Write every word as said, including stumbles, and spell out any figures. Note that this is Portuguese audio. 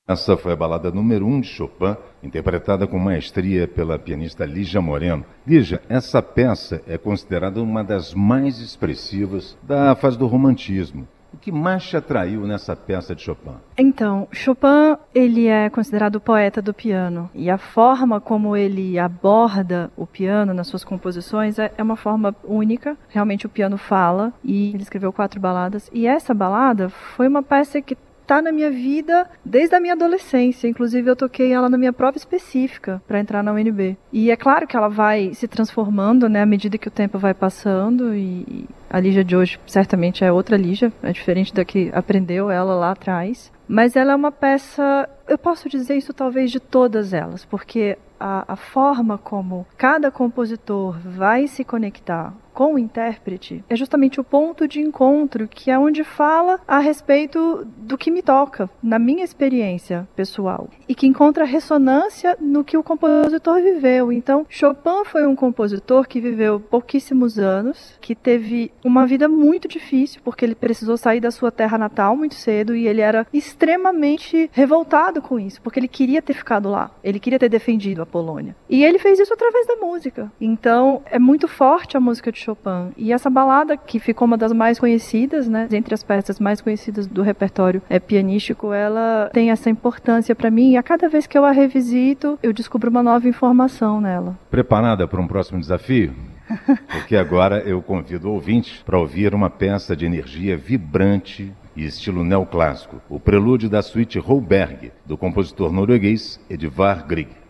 Essa foi a balada número um de Chopin, interpretada com maestria pela pianista Lígia Moreno. Lígia, essa peça é considerada uma das mais expressivas da fase do romantismo. O que mais te atraiu nessa peça de Chopin? Então, Chopin, ele é considerado o poeta do piano. E a forma como ele aborda o piano nas suas composições é uma forma única. Realmente o piano fala, e ele escreveu quatro baladas. E essa balada foi uma peça que está na minha vida desde a minha adolescência. Inclusive eu toquei ela na minha prova específica para entrar na U N B. E é claro que ela vai se transformando, né, à medida que o tempo vai passando, e a Lígia de hoje certamente é outra Lígia, é diferente da que aprendeu ela lá atrás. Mas ela é uma peça, eu posso dizer isso talvez de todas elas, porque a, a forma como cada compositor vai se conectar com o intérprete é justamente o ponto de encontro, que é onde fala a respeito do que me toca, na minha experiência pessoal, e que encontra ressonância no que o compositor viveu. Então, Chopin foi um compositor que viveu pouquíssimos anos, que teve uma vida muito difícil, porque ele precisou sair da sua terra natal muito cedo, e ele era extremamente revoltado com isso, porque ele queria ter ficado lá, ele queria ter defendido a Polônia. E ele fez isso através da música. Então, é muito forte a música de Chopin. E essa balada, que ficou uma das mais conhecidas, né, entre as peças mais conhecidas do repertório é, pianístico, ela tem essa importância para mim, e a cada vez que eu a revisito, eu descubro uma nova informação nela. Preparada para um próximo desafio? Porque agora eu convido o ouvinte para ouvir uma peça de energia vibrante e estilo neoclássico, o prelúdio da suíte Holberg, do compositor norueguês Edvard Grieg.